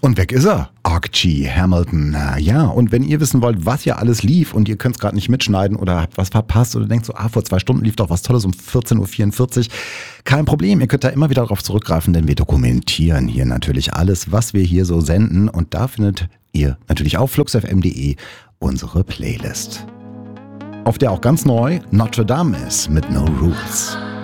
Und weg ist er, Archie Hamilton. Ja, und wenn ihr wissen wollt, was hier alles lief und ihr könnt es gerade nicht mitschneiden oder habt was verpasst oder denkt so, vor 2 Stunden lief doch was Tolles um 14.44 Uhr, kein Problem, ihr könnt da immer wieder darauf zurückgreifen, denn wir dokumentieren hier natürlich alles, was wir hier so senden und da findet ihr natürlich auf fluxfm.de unsere Playlist, auf der auch ganz neu Notre Dame ist mit No Rules.